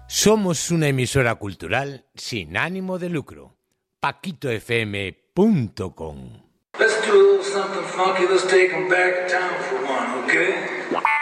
Somos una emisora cultural sin ánimo de lucro. paquitofm.com. Let's do a little something funky. Let's take 'em back to town for one, okay?